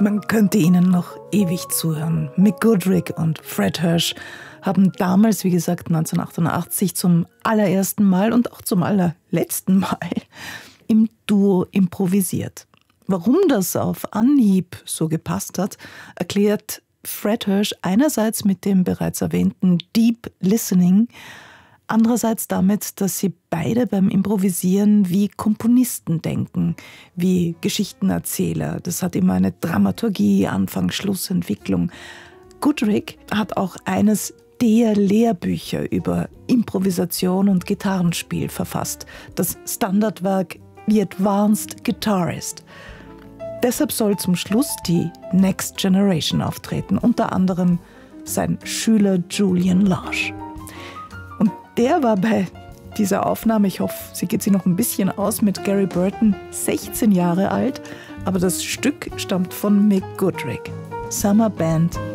Man könnte ihnen noch ewig zuhören. Mick Goodrick und Fred Hirsch haben damals, wie gesagt, 1988 zum allerersten Mal und auch zum allerletzten Mal im Duo improvisiert. Warum das auf Anhieb so gepasst hat, erklärt Fred Hirsch einerseits mit dem bereits erwähnten Deep Listening, andererseits damit, dass sie beide beim Improvisieren wie Komponisten denken, wie Geschichtenerzähler. Das hat immer eine Dramaturgie, Anfang, Schluss, Entwicklung. Goodrick hat auch eines der Lehrbücher über Improvisation und Gitarrenspiel verfasst, das Standardwerk The Advanced Guitarist. Deshalb soll zum Schluss die Next Generation auftreten, unter anderem sein Schüler Julian Lage. Und der war bei dieser Aufnahme, ich hoffe, sie geht sich noch ein bisschen aus, mit Gary Burton 16 Jahre alt, aber das Stück stammt von Mick Goodrick. Summer Band